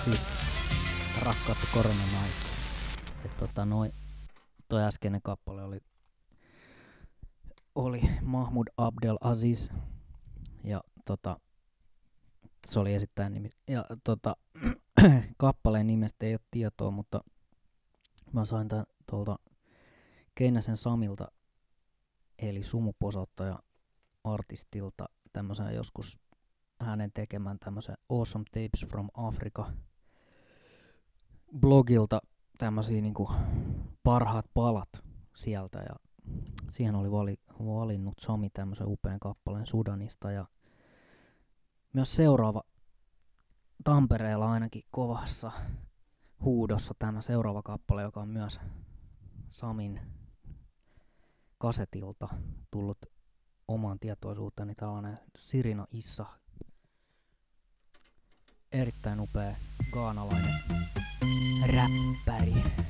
Aziz, rakkautta koronan aikaa. Toi äskeinen kappale oli Mahmoud Abdel Aziz ja se oli esittäjän nimi. Ja kappaleen nimestä ei ole tietoa, mutta mä sain tän tuolta Keinäsen Samilta eli sumuposottaja artistilta tämmösen joskus hänen tekemän tämmösen Awesome Tapes from Africa blogilta tämmösiä niinku parhaat palat sieltä ja siihen oli valinnut Sami tämmösen upean kappaleen Sudanista ja myös seuraava Tampereella ainakin kovassa huudossa tämä seuraava kappale, joka on myös Samin kasetilta tullut omaan tietoisuuteeni, tällainen Sirina Issa, erittäin upea ghanalainen räppäri.